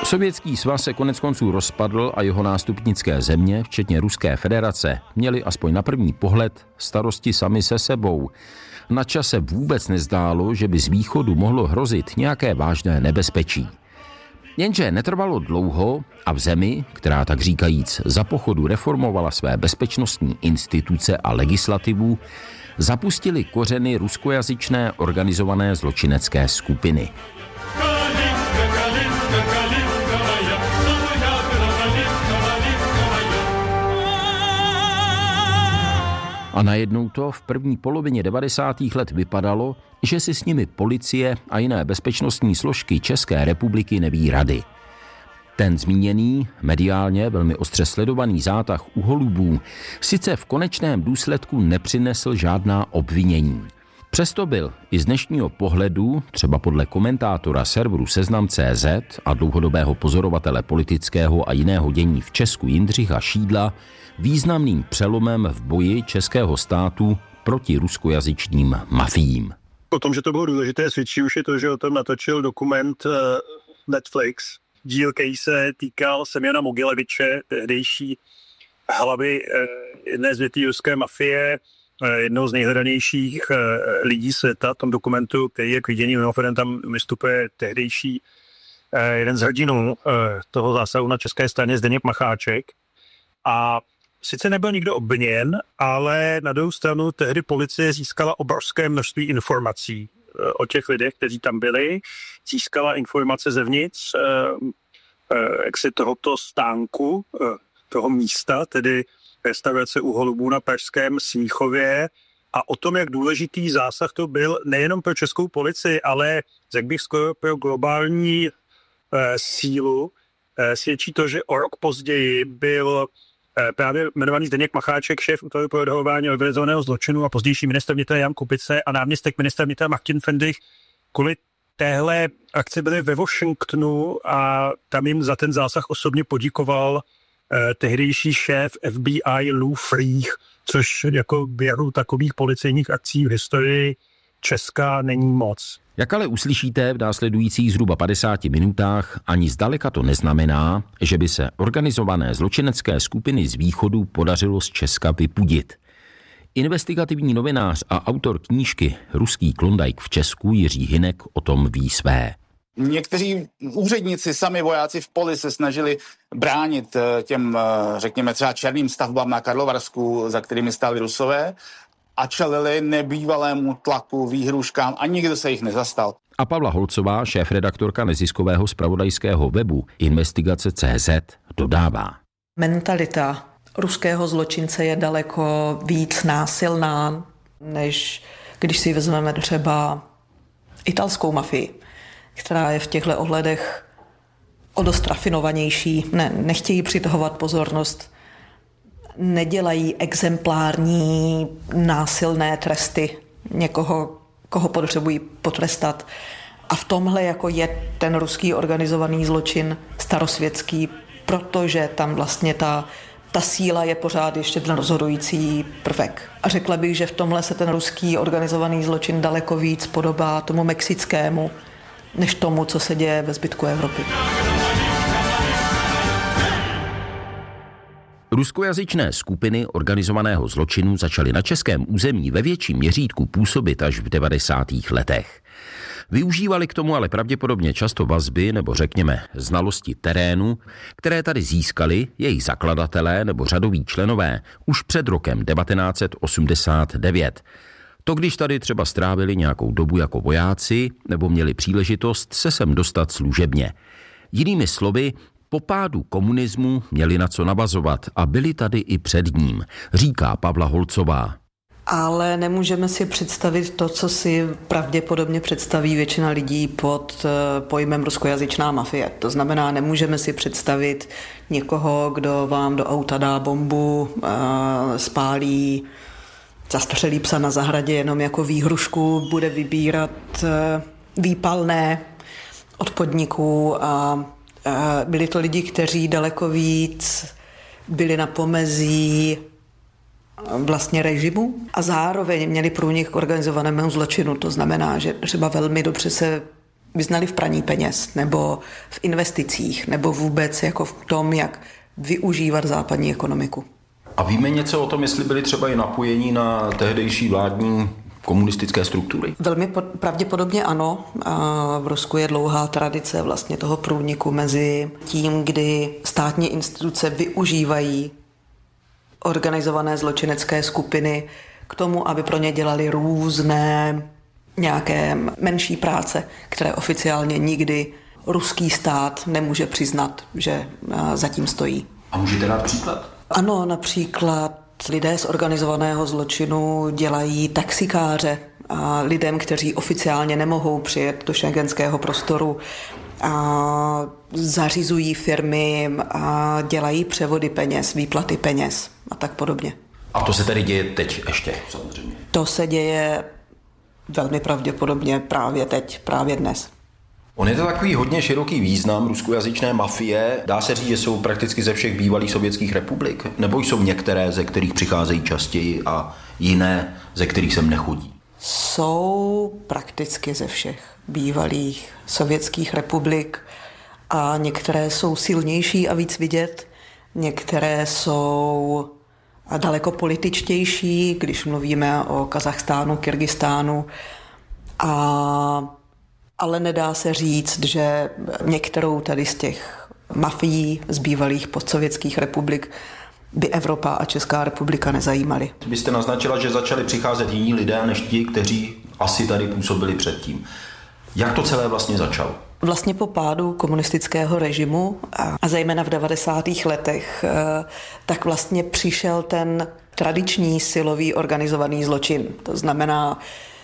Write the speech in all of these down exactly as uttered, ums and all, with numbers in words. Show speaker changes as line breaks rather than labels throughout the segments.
Sovětský svaz se koneckonců rozpadl a jeho nástupnické země, včetně Ruské federace, měly aspoň na první pohled starosti sami se sebou. Na čase vůbec nezdálo, že by z východu mohlo hrozit nějaké vážné nebezpečí. Jenže netrvalo dlouho a v zemi, která tak říkajíc za pochodu reformovala své bezpečnostní instituce a legislativu, zapustili kořeny ruskojazyčné organizované zločinecké skupiny. A najednou to v první polovině devadesátých let vypadalo, že si s nimi policie a jiné bezpečnostní složky České republiky neví rady. Ten zmíněný, mediálně velmi ostře sledovaný zátah u holubů sice v konečném důsledku nepřinesl žádná obvinění. Přesto byl i z dnešního pohledu, třeba podle komentátora serveru Seznam tečka cé zet a dlouhodobého pozorovatele politického a jiného dění v Česku Jindřicha Šídla, významným přelomem v boji českého státu proti ruskojazyčným mafiím.
O tom, že to bylo důležité, svědčí už je to, že o tom natočil dokument uh, Netflix. Díl, který se týkal Semjona Mogileviče, tehdejší hlavy uh, jedné zvětý ruské mafie, uh, jednou z nejhledanějších uh, lidí světa. V tom dokumentu, který je k vidění, mimochodem tam vystupuje tehdejší uh, jeden z hrdinů uh, toho zásahu na české straně, Zdeněk Macháček. A sice nebyl nikdo obviněn, ale na druhou stranu tehdy policie získala obrovské množství informací o těch lidech, kteří tam byli. Získala informace zevnitř jaksi tohoto stánku, toho místa, tedy restaurace U holubů na pražském Smíchově, a o tom, jak důležitý zásah to byl nejenom pro českou policii, ale řekl bych skoro pro globální sílu. Svědčí to, že o rok později byl právě jmenovaný Zdeněk Macháček, šéf útvaru pro odhalování organizovaného zločinu a pozdější ministr vnitra Jan Kubice a náměstek ministra vnitra Martin Fendrich kvůli téhle akci byli ve Washingtonu a tam jim za ten zásah osobně podíkoval eh, tehdejší šéf F B I Lou Freeh, což jako běhu takových policejních akcí v historii Česka není moc.
Jak ale uslyšíte v následujících zhruba padesáti minutách, ani zdaleka to neznamená, že by se organizované zločinecké skupiny z východu podařilo z Česka vypudit. Investigativní novinář a autor knížky Ruský klondajk v Česku Jiří Hynek o tom ví své.
Někteří úředníci, sami vojáci v poli se snažili bránit těm, řekněme, třeba černým stavbám na Karlovarsku, za kterými stáli Rusové, a čelili nebývalému tlaku, výhruškám a nikdo se jich nezastal.
A Pavla Holcová, šéfredaktorka neziskového zpravodajského webu Investigace tečka cé zet, dodává.
Mentalita ruského zločince je daleko víc násilná, než když si vezmeme třeba italskou mafii, která je v těchto ohledech o dost rafinovanější, ne, nechtějí přitahovat pozornost, nedělají exemplární násilné tresty někoho, koho potřebují potrestat. A v tomhle jako je ten ruský organizovaný zločin starosvětský, protože tam vlastně ta, ta síla je pořád ještě ten rozhodující prvek. A řekla bych, že v tomhle se ten ruský organizovaný zločin daleko víc podobá tomu mexickému, než tomu, co se děje ve zbytku Evropy.
Ruskojazyčné skupiny organizovaného zločinu začaly na českém území ve větším měřítku působit až v devadesátých letech. Využívali k tomu ale pravděpodobně často vazby nebo řekněme znalosti terénu, které tady získali jejich zakladatelé nebo řadoví členové už před rokem devatenáct set osmdesát devět. To když tady třeba strávili nějakou dobu jako vojáci nebo měli příležitost se sem dostat služebně. Jinými slovy, po pádu komunismu měli na co navazovat a byli tady i před ním, říká Pavla Holcová.
Ale nemůžeme si představit to, co si pravděpodobně představí většina lidí pod pojmem ruskojazyčná mafie. To znamená, nemůžeme si představit někoho, kdo vám do auta dá bombu, spálí, zastřelí psa na zahradě jenom jako výhrušku, bude vybírat výpalné od podniků a byli to lidi, kteří daleko víc byli na pomezí vlastně režimu a zároveň měli průnik k organizovanému zločinu. To znamená, že třeba velmi dobře se vyznali v praní peněz nebo v investicích nebo vůbec jako v tom, jak využívat západní ekonomiku.
A víme něco o tom, jestli byli třeba i napojení na tehdejší vládní komunistické struktury?
Velmi pravděpodobně ano. A v Rusku je dlouhá tradice vlastně toho průniku mezi tím, kdy státní instituce využívají organizované zločinecké skupiny k tomu, aby pro ně dělali různé nějaké menší práce, které oficiálně nikdy ruský stát nemůže přiznat, že zatím stojí.
A můžete dát příklad?
Ano, například lidé z organizovaného zločinu dělají taxikáře a lidem, kteří oficiálně nemohou přijet do schengenského prostoru, a zařizují firmy a dělají převody peněz, výplaty peněz a tak podobně.
A to se tedy děje teď ještě, samozřejmě?
To se děje velmi pravděpodobně právě teď, právě dnes.
On je to takový hodně široký význam ruskojazyčné mafie. Dá se říct, že jsou prakticky ze všech bývalých sovětských republik? Nebo jsou některé, ze kterých přicházejí častěji a jiné, ze kterých sem nechodí?
Jsou prakticky ze všech bývalých sovětských republik a některé jsou silnější a víc vidět, některé jsou daleko političtější, když mluvíme o Kazachstánu, Kyrgyzstánu, a, ale nedá se říct, že některou tady z těch mafií z bývalých postsovětských republik by Evropa a Česká republika nezajímaly.
Vy jste naznačila, že začali přicházet jiní lidé než ti, kteří asi tady působili předtím. Jak to celé vlastně začalo?
Vlastně po pádu komunistického režimu a zejména v devadesátých letech, tak vlastně přišel ten tradiční silový organizovaný zločin. To znamená,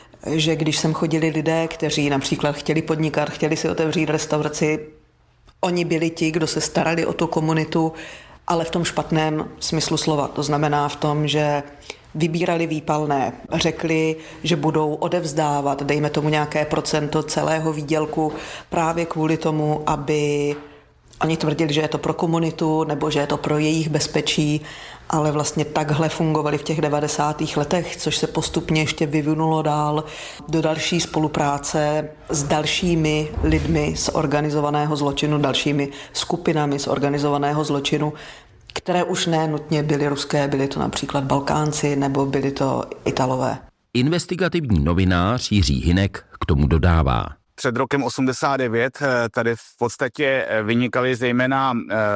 že když sem chodili lidé, kteří například chtěli podnikat, chtěli si otevřít restauraci, oni byli ti, kdo se starali o tu komunitu, ale v tom špatném smyslu slova. To znamená v tom, že vybírali výpalné, řekli, že budou odevzdávat, dejme tomu nějaké procento celého výdělku právě kvůli tomu, aby oni tvrdili, že je to pro komunitu nebo že je to pro jejich bezpečí, ale vlastně takhle fungovali v těch devadesátých letech, což se postupně ještě vyvinulo dál do další spolupráce s dalšími lidmi z organizovaného zločinu, dalšími skupinami z organizovaného zločinu, které už ne nutně byly ruské, byly to například Balkánci nebo byly to Italové.
Investigativní novinář Jiří Hynek k tomu dodává.
Před rokem osmdesát devět tady v podstatě vynikali zejména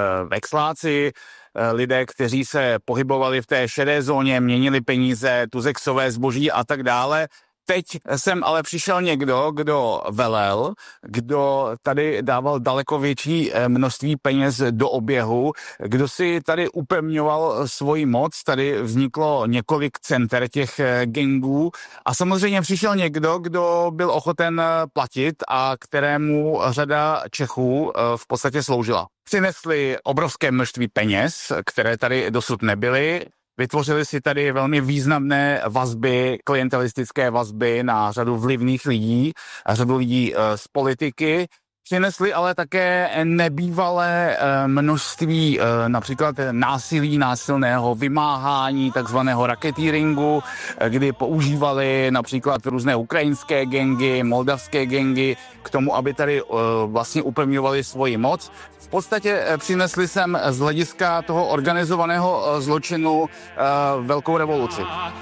vexláci, lidé, kteří se pohybovali v té šedé zóně, měnili peníze, tuzexové zboží a tak dále. Teď sem ale přišel někdo, kdo velel, kdo tady dával daleko větší množství peněz do oběhu, kdo si tady upevňoval svoji moc, tady vzniklo několik center těch gangů a samozřejmě přišel někdo, kdo byl ochoten platit a kterému řada Čechů v podstatě sloužila. Přinesli obrovské množství peněz, které tady dosud nebyly. Vytvořili si tady velmi významné vazby, klientelistické vazby na řadu vlivných lidí a řadu lidí z politiky. Přinesli ale také nebývalé množství například násilí, násilného vymáhání, takzvaného racketeeringu, kdy používali například různé ukrajinské gangy, moldavské gangy k tomu, aby tady vlastně upevňovali svoji moc. V podstatě přinesli sem z hlediska toho organizovaného zločinu velkou revoluci.